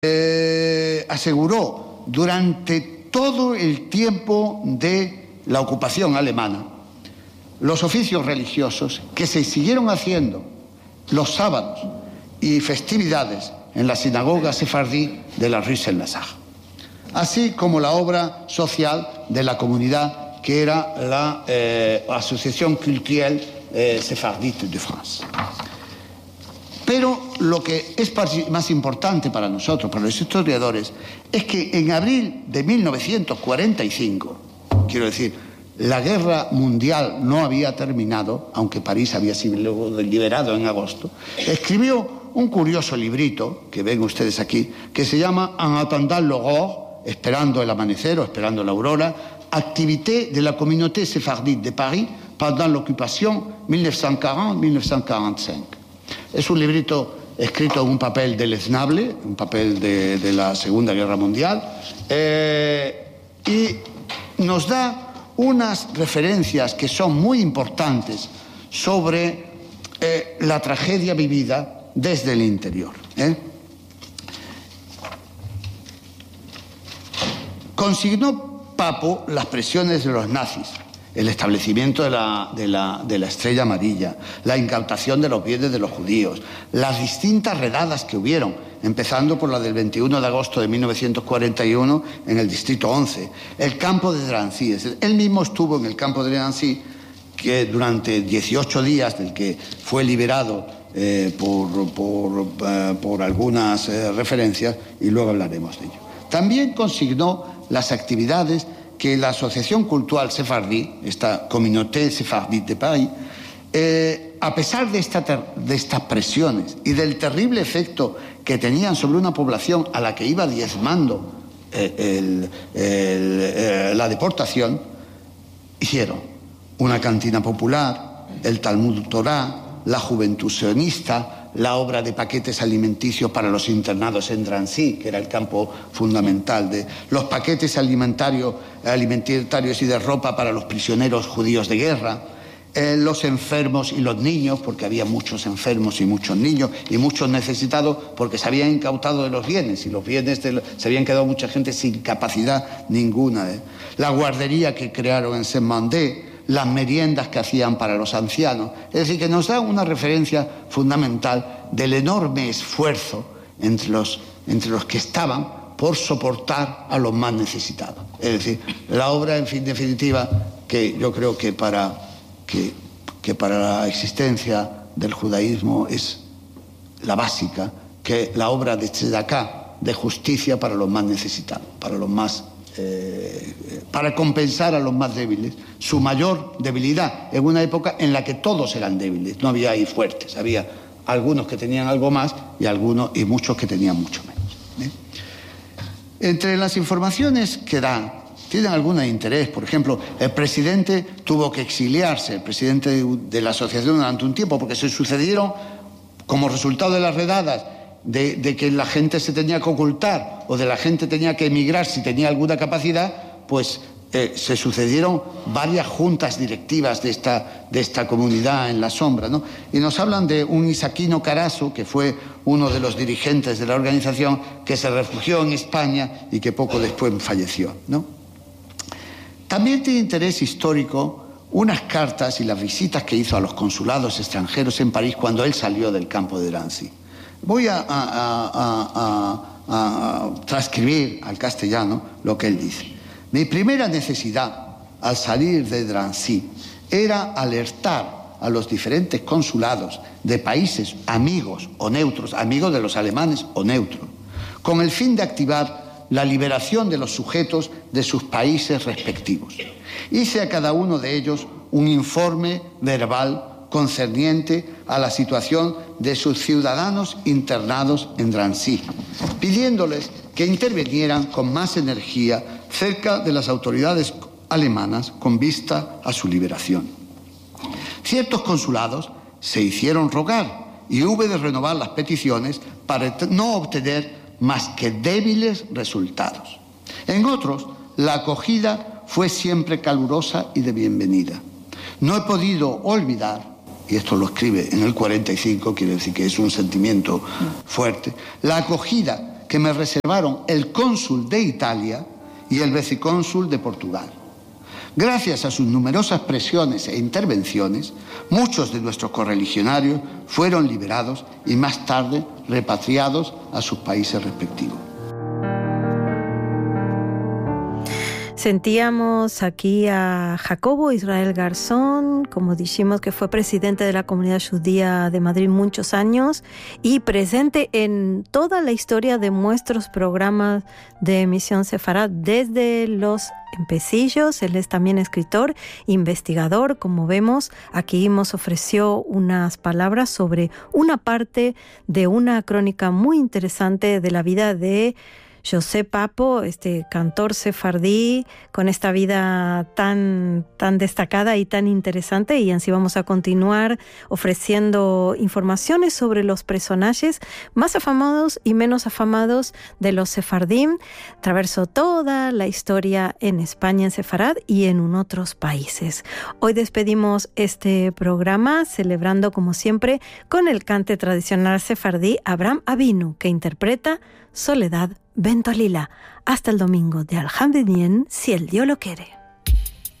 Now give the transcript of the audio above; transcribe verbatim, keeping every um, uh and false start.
eh, aseguró durante todo el tiempo de la ocupación alemana los oficios religiosos que se siguieron haciendo los sábados y festividades en la sinagoga sefardí de la Rue Saint-Lazare, así como la obra social de la comunidad que era la eh, Asociación Culturelle eh, Sefardite de France. Pero lo que es más importante para nosotros, para los historiadores, es que en abril de mil novecientos cuarenta y cinco, quiero decir, la guerra mundial no había terminado, aunque París había sido liberado en agosto, escribió un curioso librito, que ven ustedes aquí, que se llama En attendant l'aurore, esperando el amanecer o esperando la aurora, Activité de la communauté séphardite de Paris pendant l'occupation mil novecientos cuarenta a mil novecientos cuarenta y cinco. Es un librito escrito en un papel deleznable, un papel de, de la Segunda Guerra Mundial, eh, y nos da unas referencias que son muy importantes sobre eh, la tragedia vivida desde el interior. ¿eh? Consignó Papo las presiones de los nazis, el establecimiento de la, de, la, de la estrella amarilla, la incautación de los bienes de los judíos, las distintas redadas que hubieron, empezando por la del veintiuno de agosto de mil novecientos cuarenta y uno en el distrito once, el campo de Drancy. Él mismo estuvo en el campo de Drancy, que durante dieciocho días, del que fue liberado eh, por, por, eh, por algunas eh, referencias, y luego hablaremos de ello. También consignó las actividades que la Asociación Cultural Sefardí, esta Communauté Séphardite de Paris, eh, a pesar de, esta de estas presiones y del terrible efecto que tenían sobre una población a la que iba diezmando eh, el, el, eh, la deportación, hicieron una cantina popular, el Talmud Torá, la Juventud Sionista, la obra de paquetes alimenticios para los internados en Drancy, que era el campo fundamental, de los paquetes alimentarios, alimentarios y de ropa para los prisioneros judíos de guerra, eh, los enfermos y los niños, porque había muchos enfermos y muchos niños y muchos necesitados, porque se habían incautado de los bienes y los bienes de, se habían quedado mucha gente sin capacidad ninguna. ¿eh? La guardería que crearon en Saint-Mandé, las meriendas que hacían para los ancianos. Es decir, que nos da una referencia fundamental del enorme esfuerzo entre los, entre los que estaban por soportar a los más necesitados. Es decir, la obra, en fin, definitiva, que yo creo que para, que, que para la existencia del judaísmo es la básica, que la obra de Tzedaká, de justicia para los más necesitados, para los más Eh, para compensar a los más débiles, su mayor debilidad en una época en la que todos eran débiles, no había ahí fuertes, había algunos que tenían algo más y algunos y muchos que tenían mucho menos. ¿eh? Entre las informaciones que dan, tienen algún interés. Por ejemplo, el presidente tuvo que exiliarse, el presidente de, de la asociación, durante un tiempo, porque se sucedieron, como resultado de las redadas, De, de que la gente se tenía que ocultar o de la gente tenía que emigrar si tenía alguna capacidad, pues eh, se sucedieron varias juntas directivas de esta, de esta comunidad en la sombra, ¿no? Y nos hablan de un Isaquino Carazo, que fue uno de los dirigentes de la organización, que se refugió en España y que poco después falleció, ¿no? También tiene interés histórico unas cartas y las visitas que hizo a los consulados extranjeros en París cuando él salió del campo de Drancy. Voy a, a, a, a, a transcribir al castellano lo que él dice. Mi primera necesidad al salir de Drancy era alertar a los diferentes consulados de países amigos o neutros, amigos de los alemanes o neutros, con el fin de activar la liberación de los sujetos de sus países respectivos. Hice a cada uno de ellos un informe verbal concerniente a la situación de sus ciudadanos internados en Drancy, pidiéndoles que intervinieran con más energía cerca de las autoridades alemanas con vista a su liberación. Ciertos consulados se hicieron rogar y hube de renovar las peticiones para no obtener más que débiles resultados. En otros, la acogida fue siempre calurosa y de bienvenida. No he podido olvidar, y esto lo escribe en el cuarenta y cinco, quiere decir que es un sentimiento fuerte, la acogida que me reservaron el cónsul de Italia y el vicecónsul de Portugal. Gracias a sus numerosas presiones e intervenciones, muchos de nuestros correligionarios fueron liberados y más tarde repatriados a sus países respectivos. Sentíamos aquí a Jacobo Israel Garzón, como dijimos, que fue presidente de la comunidad judía de Madrid muchos años y presente en toda la historia de nuestros programas de Misión Sefarad, desde los empecillos. Él es también escritor, investigador, como vemos. Aquí nos ofreció unas palabras sobre una parte de una crónica muy interesante de la vida de José Papo, este cantor sefardí, con esta vida tan, tan destacada y tan interesante, y así vamos a continuar ofreciendo informaciones sobre los personajes más afamados y menos afamados de los sefardim. Traversó toda la historia en España, en Sefarad y en otros países. Hoy despedimos este programa celebrando, como siempre, con el cante tradicional sefardí Abraham Avinu, que interpreta Soledad Bento Lila. Hasta el domingo de Alhamdulillah, si el Dios lo quiere.